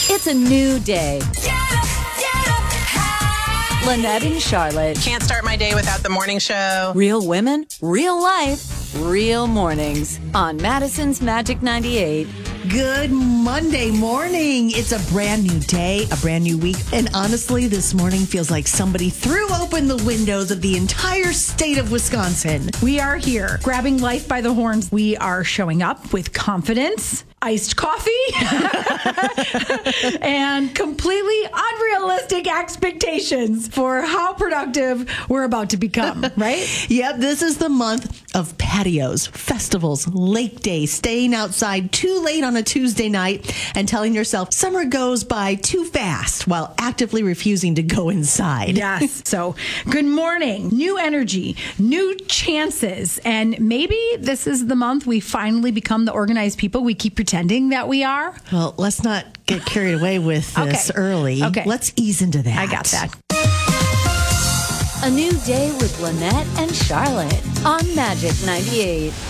It's a new day. Lynette and Charlotte. Can't start my day without the morning show. Real women, real life, real mornings on Madison's Magic 98. Good Monday morning. It's a brand new day, a brand new week. And honestly, this morning feels like somebody threw open the windows of the entire state of Wisconsin. We are here, grabbing life by the horns. We are showing up with confidence, iced coffee, and completely unrealistic expectations for how productive we're about to become, right? Yep, this is the month of patios, festivals, lake days, staying outside too late on a Tuesday night, and telling yourself summer goes by too fast while actively refusing to go inside. Yes. So, good morning. New energy, new chances, and maybe this is the month we finally become the organized people we keep pretending that we are. Well, let's not get carried away with this early. Okay. Let's ease into that. I got that. A new day with Lynette and Charlotte on Magic 98.